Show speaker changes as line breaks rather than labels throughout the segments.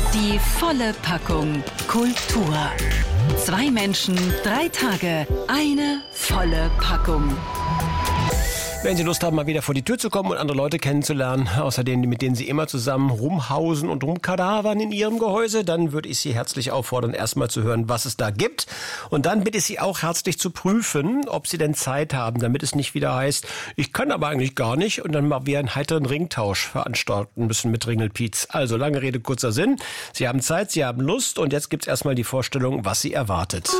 Die volle Packung Kultur. 2 Menschen, 3 Tage, eine volle Packung.
Wenn Sie Lust haben, mal wieder vor die Tür zu kommen und andere Leute kennenzulernen, außer denen, mit denen Sie immer zusammen rumhausen und rumkadavern in Ihrem Gehäuse, dann würde ich Sie herzlich auffordern, erstmal zu hören, was es da gibt. Und dann bitte ich Sie auch herzlich zu prüfen, ob Sie denn Zeit haben, damit es nicht wieder heißt, ich kann aber eigentlich gar nicht, und dann mal wir einen heiteren Ringtausch veranstalten müssen mit Ringelpiez. Also lange Rede, kurzer Sinn. Sie haben Zeit, Sie haben Lust, und jetzt gibt's erstmal die Vorstellung, was Sie erwartet.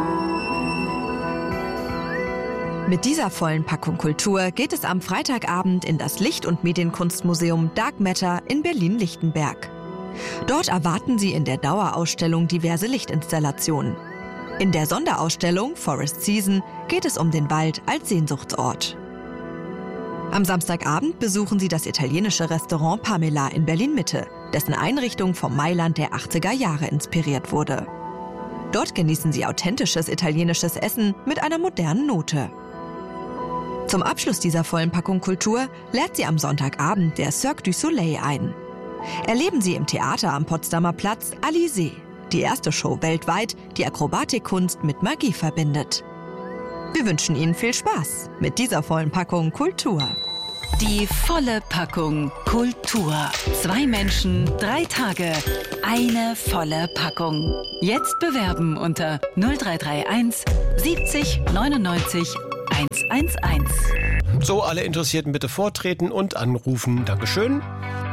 Mit dieser vollen Packung Kultur geht es am Freitagabend in das Licht- und Medienkunstmuseum Dark Matter in Berlin-Lichtenberg. Dort erwarten Sie in der Dauerausstellung diverse Lichtinstallationen. In der Sonderausstellung Forest Season geht es um den Wald als Sehnsuchtsort. Am Samstagabend besuchen Sie das italienische Restaurant Pamela in Berlin-Mitte, dessen Einrichtung vom Mailand der 80er Jahre inspiriert wurde. Dort genießen Sie authentisches italienisches Essen mit einer modernen Note. Zum Abschluss dieser vollen Packung Kultur lädt Sie am Sonntagabend der Cirque du Soleil ein. Erleben Sie im Theater am Potsdamer Platz Alizé, die erste Show weltweit, die Akrobatikkunst mit Magie verbindet. Wir wünschen Ihnen viel Spaß mit dieser vollen Packung Kultur.
Die volle Packung Kultur. 2 Menschen, 3 Tage, eine volle Packung. Jetzt bewerben unter 0331 70 99 111.
So, alle Interessierten bitte vortreten und anrufen. Dankeschön.